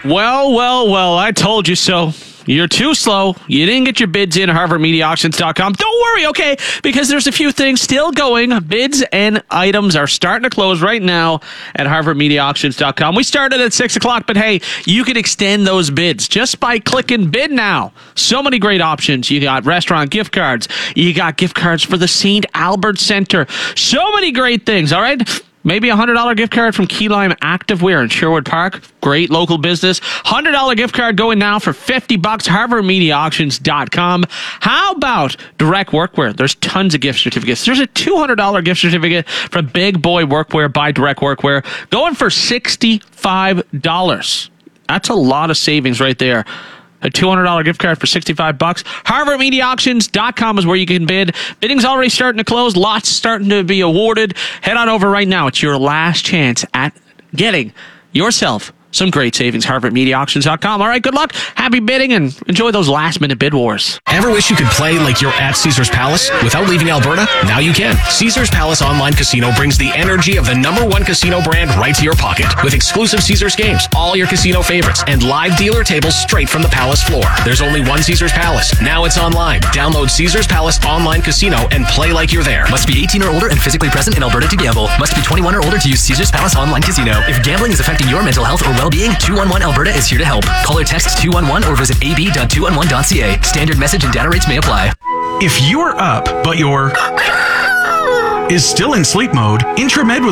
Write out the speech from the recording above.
Well, I told you so. You're too slow. You didn't get your bids in at HarvardMediaAuctions.com. Don't worry, okay? Because there's a few things still going. Bids and items are starting to close right now at HarvardMediaAuctions.com. We started at 6 o'clock, but hey, you can extend those bids just by clicking bid now. So many great options. You got restaurant gift cards. You got gift cards for the St. Albert Center. So many great things, all right? Maybe a $100 gift card from Key Lime Activewear in Sherwood Park. Great local business. $100 gift card going now for $50. HarvardMediaAuctions.com. How about Direct Workwear? There's tons of gift certificates. There's a $200 gift certificate from Big Boy Workwear by Direct Workwear going for $65. That's a lot of savings right there. A $200 gift card for $65. HarvardMediaAuctions.com is where you can bid. Bidding's already starting to close. Lots starting to be awarded. Head on over right now. It's your last chance at getting yourself some great savings. HarvardMediaAuctions.com. All right, good luck. Happy bidding and enjoy those last-minute bid wars. Ever wish you could play like you're at Caesars Palace without leaving Alberta? Now you can. Caesars Palace Online Casino brings the energy of the #1 casino brand right to your pocket with exclusive Caesars games, all your casino favorites, and live dealer tables straight from the Palace floor. There's only one Caesars Palace. Now it's online. Download Caesars Palace Online Casino and play like you're there. Must be 18 or older and physically present in Alberta to gamble. Must be 21 or older to use Caesars Palace Online Casino. If gambling is affecting your mental health or well-being, 211 Alberta is here to help. Call or text 211 or visit ab.211.ca. Standard message and data rates may apply. If you're up, but you're is still in sleep mode, Intramed